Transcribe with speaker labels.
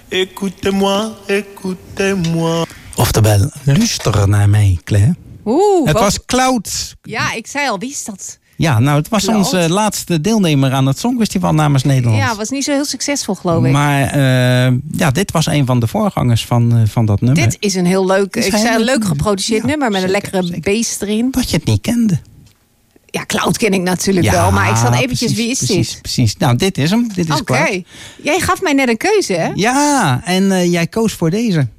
Speaker 1: Écoutez-moi, écoutez-moi.
Speaker 2: Oftewel, luister naar mij, Claire. Het was Cloud.
Speaker 3: Ja, ik zei al, wie is dat?
Speaker 2: Ja, nou, het was
Speaker 3: Cloud.
Speaker 2: onze laatste deelnemer aan het Songfestival namens Nederland.
Speaker 3: Ja, was niet zo heel succesvol, geloof ik.
Speaker 2: Maar dit was een van de voorgangers van dat nummer.
Speaker 3: Dit is een heel leuk,
Speaker 2: is
Speaker 3: ik zei een leuk
Speaker 2: heel-
Speaker 3: geproduceerd
Speaker 2: ja,
Speaker 3: nummer met een
Speaker 2: zeker,
Speaker 3: lekkere
Speaker 2: zeker.
Speaker 3: bass erin.
Speaker 2: Dat je het niet kende.
Speaker 3: Ja, Cloud ken ik natuurlijk wel, maar ik zat eventjes, wie is dit?
Speaker 2: Precies. Nou, dit is hem. Dit is
Speaker 3: Oké.
Speaker 2: Cloud.
Speaker 3: Jij gaf mij net een keuze, hè?
Speaker 2: Ja, en jij koos voor deze.